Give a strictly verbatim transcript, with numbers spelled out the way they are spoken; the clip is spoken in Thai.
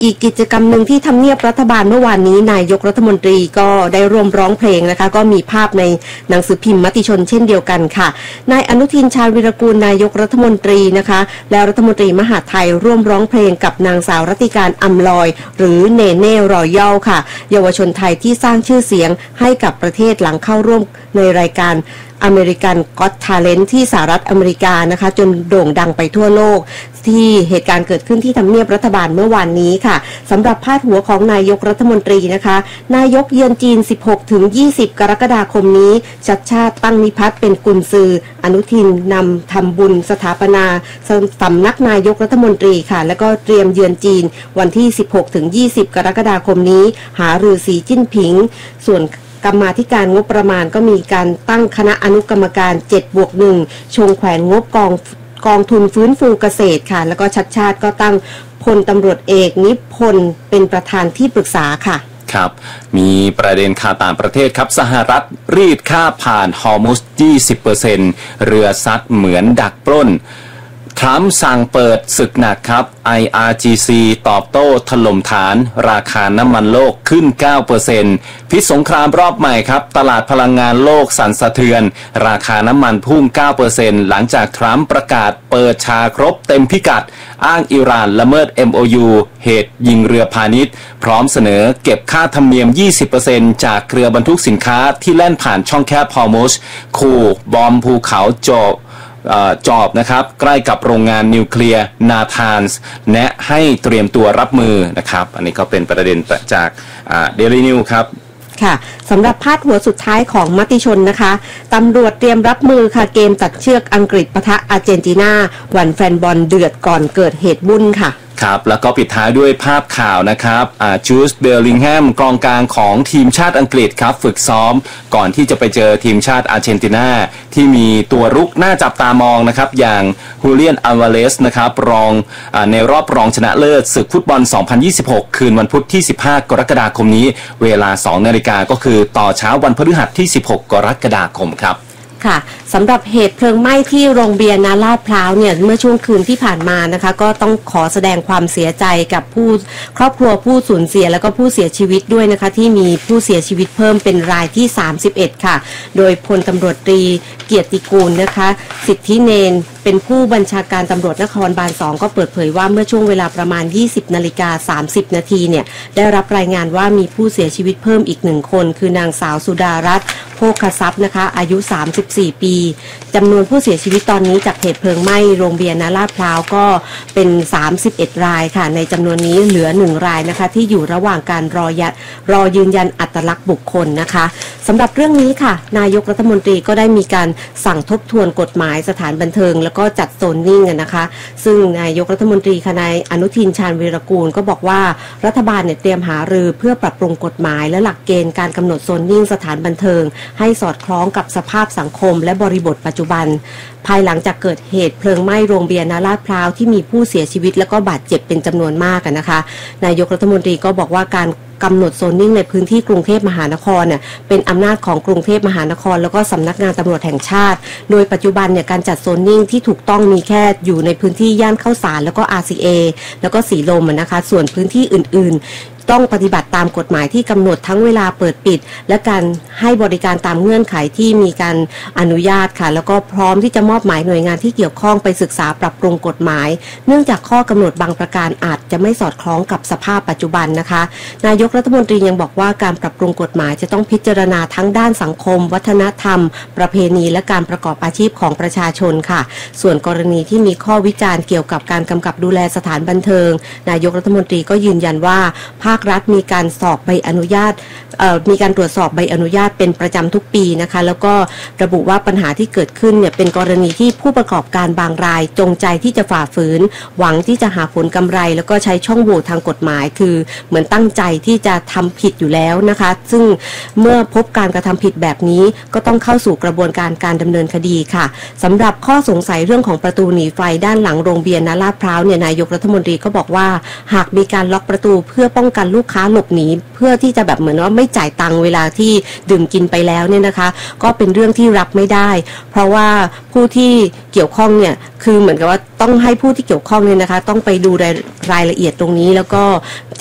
อีกกิจกรรมหนึ่งที่ทำเนียบรัฐบาลเมื่อวานนี้นายกรัฐมนตรีก็ได้ร่วมร้องเพลงนะคะก็มีภาพในหนังสือพิมพ์มติชนเช่นเดียวกันค่ะนายอนุทินชาญวิรากูลนายกรัฐมนตรีนะคะและรัฐมนตรีมหาดไทยร่วมร้องเพลงกับนางสาวรัติการอำลอยหรือเนเน่รอยัลค่ะเยาวชนไทยที่สร้างชื่อเสียงให้กับประเทศหลังเข้าร่วมในรายการอเมริกันก็อต ทาเลนต์ ที่สหรัฐอเมริกานะคะจนโด่งดังไปทั่วโลกที่เหตุการณ์เกิดขึ้นที่ทำเนียบรัฐบาลเมื่อวานนี้ค่ะสำหรับพาดหัวของนายกรัฐมนตรีนะคะนายกเยือนจีน สิบหกถึงยี่สิบ กรกฎาคมนี้ชัดชาติตั้งนิพัฒน์เป็นกุญซืออนุทินนำทำบุญสถาปนาสำนักนายกรัฐมนตรีค่ะแล้วก็เตรียมเยือนจีนวันที่ สิบหกถึงยี่สิบ กรกฎาคมนี้หารือสีจิ้นผิงส่วนกรรมาธิการงบประมาณก็มีการตั้งคณะอนุกรรมการ เจ็ดบวกหนึ่ง ชงแขวนงบกองกองทุนฟื้นฟูเกษตรค่ะแล้วก็ชัดชาติก็ตั้งพลตำรวจเอกนิพนธ์เป็นประธานที่ปรึกษาค่ะครับมีประเด็นข่าวต่างประเทศครับสหรัฐรีดค่าผ่านฮอร์มุส ยี่สิบเปอร์เซ็นต์ เรือซัดเหมือนดักปล้นทรัมป์สั่งเปิดศึกหนักครับ ไอ อาร์ จี ซี ตอบโต้ถล่มฐานราคาน้ำมันโลกขึ้น เก้าเปอร์เซ็นต์ พิษสงครามรอบใหม่ครับตลาดพลังงานโลกสั่นสะเทือนราคาน้ำมันพุ่ง เก้าเปอร์เซ็นต์ หลังจากทรัมป์ประกาศเปิดฉากรบเต็มพิกัดอ้างอิหร่านละเมิด เอ็ม โอ ยู เหตุยิงเรือพาณิชย์พร้อมเสนอเก็บค่าธรรมเนียม ยี่สิบเปอร์เซ็นต์ จากเรือบรรทุกสินค้าที่แล่นผ่านช่องแคบฮอร์มุซขู่บอมภูเขาโจจอบนะครับใกล้กับโรงงานนิวเคลียร์นาธานส์แนะให้เตรียมตัวรับมือนะครับอันนี้ก็เป็นประเด็นจากเดลี่นิวครับค่ะสำหรับพาดหัวสุดท้ายของมติชนนะคะตำรวจเตรียมรับมือค่ะเกมตัดเชือกอังกฤษปะทะอาร์เจนตินาวันแฟนบอลเดือดก่อนเกิดเหตุวุ่นค่ะครับแล้วก็ปิดท้ายด้วยภาพข่าวนะครับจูสเบลลิงแฮมกองกลางของทีมชาติอังกฤษครับฝึกซ้อมก่อนที่จะไปเจอทีมชาติอาร์เจนตินาที่มีตัวรุกน่าจับตามองนะครับอย่างฮูเลียนอัลวาเรสนะครับรองในรอบรองชนะเลิศศึกฟุตบอล สองพันยี่สิบหก คืนวันพุธที่ สิบห้ากรกฎาคมนี้เวลา สองนาฬิกาก็คือต่อเช้าวันพฤหัสที่ สิบหกกรกฎาคมครับค่ะสำหรับเหตุเพลิงไหม้ที่โรงเบียร์นาลาดพร้าวเนี่ยเมื่อช่วงคืนที่ผ่านมานะคะก็ต้องขอแสดงความเสียใจกับผู้ครอบครัวผู้สูญเสียแล้วก็ผู้เสียชีวิตด้วยนะคะที่มีผู้เสียชีวิตเพิ่มเป็นรายที่สามสิบเอ็ดค่ะโดยพลตำรวจตรีเกียรติกูลนะคะสิทธิเนนเป็นผู้บัญชาการตำรวจนครบาลสองก็เปิดเผยว่าเมื่อช่วงเวลาประมาณ ยี่สิบนาฬิกาสามสิบนาทีเนี่ยได้รับรายงานว่ามีผู้เสียชีวิตเพิ่มอีกหนึ่งคนคือนางสาวสุดารัตน์โภคทรัพย์นะคะอายุสามสิบสี่ปีจำนวนผู้เสียชีวิตตอนนี้จากเหตุเพลิงไหม้โรงเบียร์นาลาดพร้าวก็เป็นสามสิบเอ็ดรายค่ะในจำนวนนี้เหลือหนึ่งรายนะคะที่อยู่ระหว่างการรอยัดรอยืนยันอัตลักษณ์บุคคลนะคะสำหรับเรื่องนี้ค่ะนายกรัฐมนตรีก็ได้มีการสั่งทบทวนกฎหมายสถานบันเทิงแล้วก็จัดโซนนิ่งนะคะซึ่งนายกรัฐมนตรีนายอนุทินชาญวีรกูลก็บอกว่ารัฐบาลเนี่ยเตรียมหารือเพื่อปรับปรุงกฎหมายและหลักเกณฑ์การกำหนดโซนนิ่งสถานบันเทิงให้สอดคล้องกับสภาพสังคมและบริบทปัจจุบันภายหลังจากเกิดเหตุเพลิงไหม้โรงเบียร์นาลาดพร้าวที่มีผู้เสียชีวิตและก็บาดเจ็บเป็นจำนวนมากนะคะนายกรัฐมนตรีก็บอกว่าการกำหนดโซนนิ่งในพื้นที่กรุงเทพมหานครเนี่ยเป็นอำนาจของกรุงเทพมหานครแล้วก็สำนักงานตำรวจแห่งชาติโดยปัจจุบันเนี่ยการจัดโซนนิ่งที่ถูกต้องมีแค่อยู่ในพื้นที่ย่านข้าวสารแล้วก็ อาร์ ซี เอ แล้วก็สีลมนะคะส่วนพื้นที่อื่นๆต้องปฏิบัติตามกฎหมายที่กำหนดทั้งเวลาเปิดปิดและการให้บริการตามเงื่อนไขที่มีการอนุญาตค่ะแล้วก็พร้อมที่จะมอบหมายหน่วยงานที่เกี่ยวข้องไปศึกษาปรับปรุงกฎหมายเนื่องจากข้อกำหนดบางประการอาจจะไม่สอดคล้องกับสภาพปัจจุบันนะคะนายกรัฐมนตรียังบอกว่าการปรับปรุงกฎหมายจะต้องพิจารณาทั้งด้านสังคมวัฒนธรรมประเพณีและการประกอบอาชีพของประชาชนค่ะส่วนกรณีที่มีข้อวิจารณ์เกี่ยวกับการกำกับดูแลสถานบันเทิงนายกรัฐมนตรีก็ยืนยันว่าภาครัฐมีการสอบใบอนุญาตมีการตรวจสอบใบอนุญาตเป็นประจำทุกปีนะคะแล้วก็ระบุว่าปัญหาที่เกิดขึ้นเนี่ยเป็นกรณีที่ผู้ประกอบการบางรายจงใจที่จะฝ่าฝืนหวังที่จะหาผลกำไรแล้วก็ใช้ช่องโหว่ทางกฎหมายคือเหมือนตั้งใจที่จะทำผิดอยู่แล้วนะคะซึ่งเมื่อพบการกระทำผิดแบบนี้ก็ต้องเข้าสู่กระบวนการการดำเนินคดีค่ะสำหรับข้อสงสัยเรื่องของประตูหนีไฟด้านหลังโรงเบียร์นาลาดพร้าวเนี่ยนายกรัฐมนตรีก็บอกว่าหากมีการล็อกประตูเพื่อป้องกันกันลูกค้าหลบหนีเพื่อที่จะแบบเหมือนว่าไม่จ่ายตังค์เวลาที่ดื่มกินไปแล้วเนี่ยนะคะก็เป็นเรื่องที่รับไม่ได้เพราะว่าผู้ที่เกี่ยวข้องเนี่ยคือเหมือนกับว่าต้องให้ผู้ที่เกี่ยวข้องเนี่ยนะคะต้องไปดูรายรายละเอียดตรงนี้แล้วก็